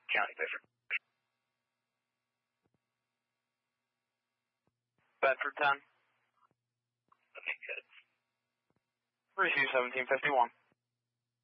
County, Bedford. Bedford 10. Okay, good. Receive 1751.